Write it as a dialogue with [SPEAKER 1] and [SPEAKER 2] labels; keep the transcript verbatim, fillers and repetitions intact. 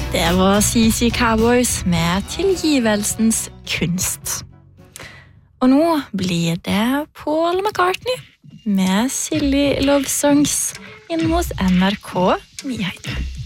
[SPEAKER 1] Det var C C Cowboys med tilgivelsens kunst. Og nå blir det Paul McCartney med Silly Love Songs inn hos N R K Nyheter.